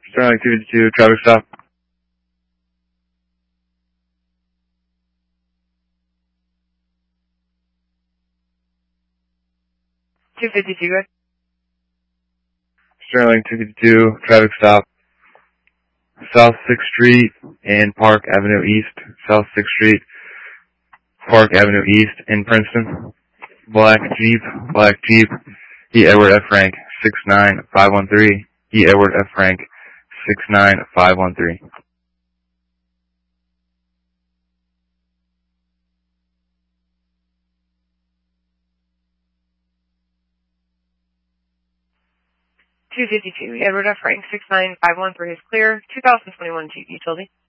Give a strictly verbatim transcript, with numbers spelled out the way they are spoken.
Sterling two fifty-two, traffic stop. two fifty-two, good. Sterling two fifty-two, traffic stop. South sixth Street and Park Avenue East. South sixth Street, Park Avenue East in Princeton. Black Jeep, Black Jeep. E. Edward F. Frank, six nine five one three. E. Edward F. Frank, six nine five one three. two fifty-two, Edward F. Frank, six nine five one three is clear. two thousand twenty-one Jeep Utility.